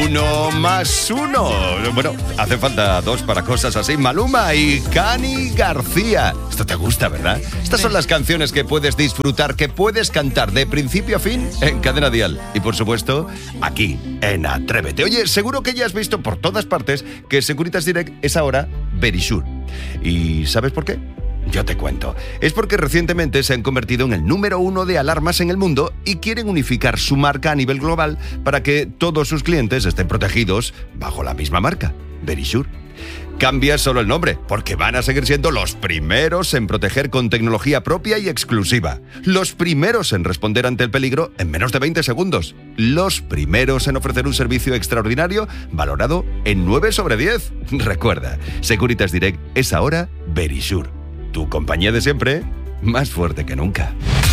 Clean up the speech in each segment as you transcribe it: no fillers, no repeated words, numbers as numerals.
1 más 1. Bueno, hace falta 2 para cosas así. Maluma y Cani García. Esto te gusta, ¿verdad? Estas son las canciones que puedes disfrutar, que puedes cantar de principio a fin en Cadena Dial. Y por supuesto, aquí, en Atrévete. Oye, seguro que ya has visto por todas partes que Securitas Direct es ahora Verisure. ¿Y sabes por qué? Yo te cuento. Es porque recientemente se han convertido en el número 1 de alarmas en el mundo y quieren unificar su marca a nivel global para que todos sus clientes estén protegidos bajo la misma marca, Verisure. Cambia solo el nombre, porque van a seguir siendo los primeros en proteger con tecnología propia y exclusiva. Los primeros en responder ante el peligro en menos de 20 segundos. Los primeros en ofrecer un servicio extraordinario valorado en 9 sobre 10. Recuerda, Securitas Direct es ahora Verisure. Tu compañía de siempre, más fuerte que nunca.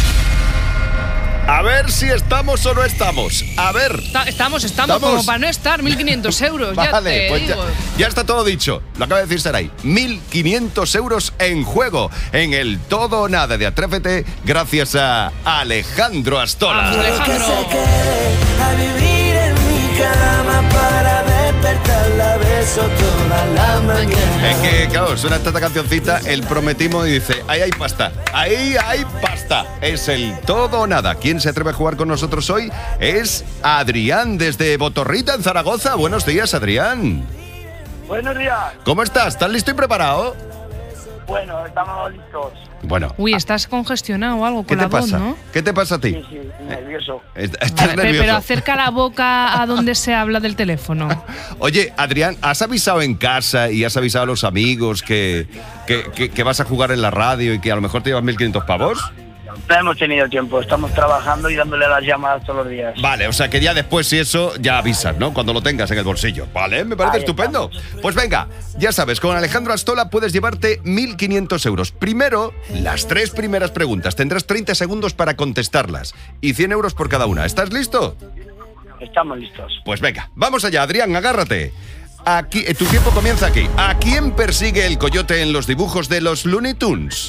A ver si estamos o no estamos. A ver. Estamos, como para no estar, 1.500 euros. Vale, pues ya está todo dicho. Lo acaba de decir Saray. 1.500 euros en juego en el Todo o Nada de Atrévete, gracias a Alejandro Astola. Vamos, Alejandro. A vivir en mi cama para despertarla, beso toda la mañana. Es que, claro, suena esta cancioncita, el prometimo y dice, ahí hay pasta, ahí hay pasta. Es el Todo o Nada. ¿Quién se atreve a jugar con nosotros hoy? Es Adrián, desde Botorrita, en Zaragoza. Buenos días, Adrián. Buenos días. ¿Cómo estás? ¿Estás listo y preparado? Bueno, estamos listos. Bueno. Uy, estás congestionado o algo con la voz, ¿no? ¿Qué te pasa a ti? Sí, nervioso. ¿Estás nervioso? Pero acerca la boca a donde se habla del teléfono. Oye, Adrián, ¿has avisado en casa y has avisado a los amigos que vas a jugar en la radio y que a lo mejor te llevas 1.500 pavos? No hemos tenido tiempo, estamos trabajando y dándole las llamadas todos los días. Vale, o sea que ya después, si eso, ya avisas, ¿no? Cuando lo tengas en el bolsillo. Vale, me parece estupendo. Pues venga, ya sabes, con Alejandro Astola puedes llevarte 1.500 euros. Primero, las 3 primeras preguntas. Tendrás 30 segundos para contestarlas y 100 euros por cada una. ¿Estás listo? Estamos listos. Pues venga, vamos allá, Adrián, agárrate. Aquí, tu tiempo comienza aquí. ¿A quién persigue el coyote en los dibujos de los Looney Tunes?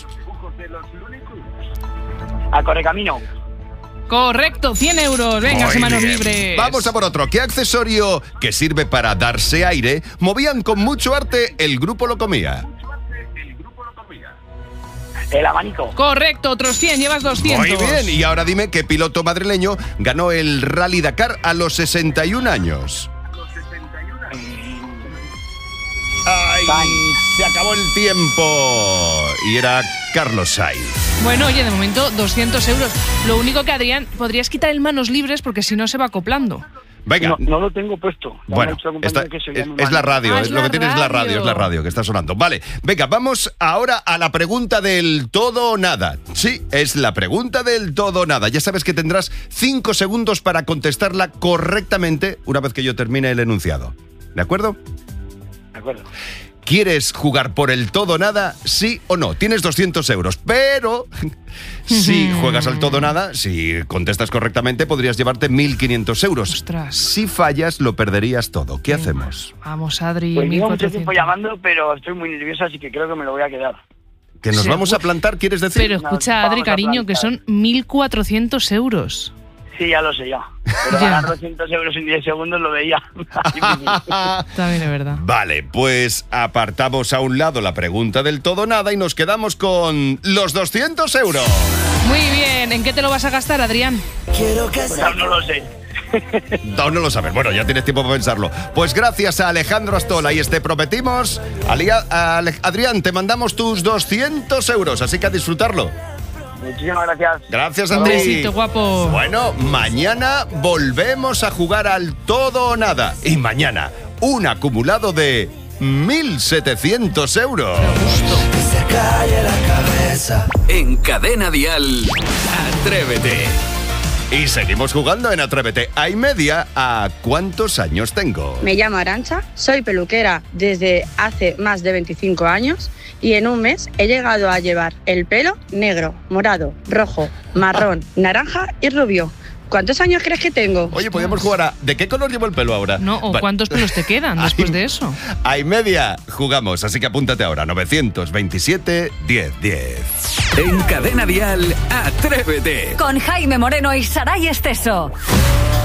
A Correcamino. Correcto, 100 euros. Venga, manos libres. Vamos a por otro. ¿Qué accesorio que sirve para darse aire movían con mucho arte el grupo Locomía? El abanico. Correcto, otros 100, llevas 200. Muy bien, y ahora dime qué piloto madrileño ganó el Rally Dakar a los 61 años. ¡Ay! Se acabó el tiempo. Y era Carlos Sainz. Bueno, oye, de momento 200 euros. Lo único que, Adrián, podrías quitar el manos libres porque si no se va acoplando. Venga. No lo tengo puesto. Bueno, es la radio, es lo que tienes, es la radio que está sonando. Vale, venga, vamos ahora a la pregunta del todo o nada. Sí, es la pregunta del todo o nada. Ya sabes que tendrás 5 segundos para contestarla correctamente una vez que yo termine el enunciado. ¿De acuerdo? De acuerdo. ¿Quieres jugar por el todo o nada? Sí o no. Tienes 200 euros, pero si juegas al todo o nada, si contestas correctamente, podrías llevarte 1.500 euros. Ostras. Si fallas, lo perderías todo. ¿Qué hacemos? Vamos, Adri. Pues llevo mucho 1.400. tiempo llamando, pero estoy muy nerviosa, así que creo que me lo voy a quedar. ¿Que nos Sí, vamos a plantar, quieres decir? Pero escucha, Adri, cariño, que son 1.400 euros. Sí, ya lo sé, ya. Pero ganar 200 euros en 10 segundos lo veía. También es verdad. Vale, pues apartamos a un lado la pregunta del todo o nada y nos quedamos con los 200 euros. Muy bien, ¿en qué te lo vas a gastar, Adrián? Quiero que Pues aún no lo sé. Aún no lo sabes. Bueno, ya tienes tiempo para pensarlo. Pues gracias a Alejandro Astola y prometimos, Adrián, te mandamos tus 200 euros, así que a disfrutarlo. Muchísimas gracias. Gracias, Un Andrés. besito, guapo. Bueno, mañana volvemos a jugar al todo o nada. Y mañana, un acumulado de 1.700 euros. que se calle la cabeza. En Cadena Dial, Atrévete. Y seguimos jugando en Atrévete. Hay media a ¿cuántos años tengo? Me llamo Arantxa, soy peluquera desde hace más de 25 años y en un mes he llegado a llevar el pelo negro, morado, rojo, marrón, naranja y rubio. ¿Cuántos años crees que tengo? Oye, podríamos jugar a ¿de qué color llevo el pelo ahora? No, o Vale. ¿cuántos pelos te quedan después de eso? Hay media, jugamos, así que apúntate ahora, 927 1010. En Cadena Dial, Atrévete. Con Jaime Moreno y Saray Esteso.